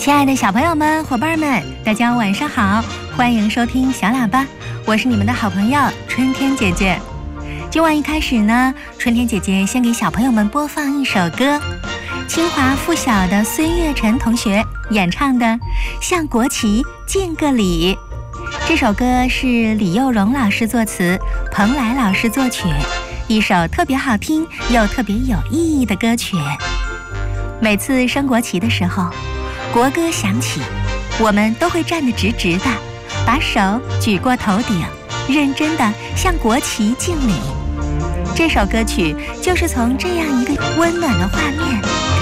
亲爱的小朋友们、伙伴们，大家晚上好，欢迎收听小喇叭，我是你们的好朋友春天姐姐。今晚一开始呢，春天姐姐先给小朋友们播放一首歌，清华附小的孙月晨同学演唱的《向国旗敬个礼》。这首歌是李幼荣老师作词，蓬莱老师作曲，一首特别好听又特别有意义的歌曲。每次升国旗的时候，国歌响起，我们都会站得直直的，把手举过头顶，认真地向国旗敬礼。这首歌曲就是从这样一个温暖的画面